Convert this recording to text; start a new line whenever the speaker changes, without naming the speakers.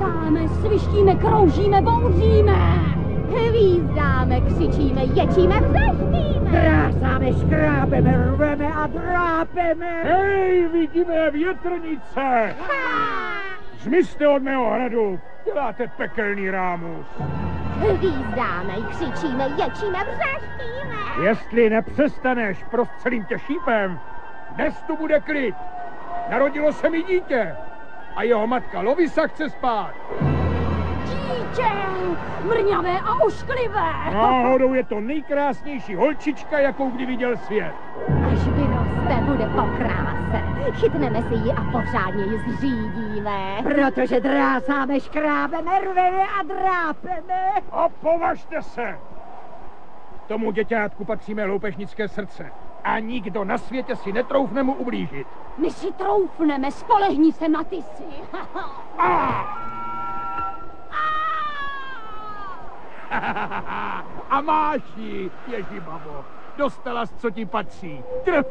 Řváme, svištíme, kroužíme, bouříme. Hvízdáme, křičíme, ječíme, vřeštíme.
Drásáme, škrábeme, rveme a drápeme.
Hej, vidíme větrnice! Zmizte od mého hradu, děláte pekelný rámus.
Hvízdáme, křičíme, ječíme, vřeštíme.
Jestli nepřestaneš, prostřelím tě šípem. Dnes tu bude klid. Narodilo se mi dítě a jeho matka Lovisa chce spát.
Dítě, mrňavé a ošklivé.
Náhodou je to nejkrásnější holčička, jakou kdy viděl svět.
Až vyroste, bude po kráse. Chytneme si ji a pořádně ji zřídíme.
Protože drásáme, škrábeme, rveme a drápeme.
A považte se! Tomu děťátku patří mé loupežnické srdce. A nikdo na světě si netroufne mu ublížit.
My si troufneme, spolehni se na ty si.
A máš ji, ježibabo. Dostala, co ti patří.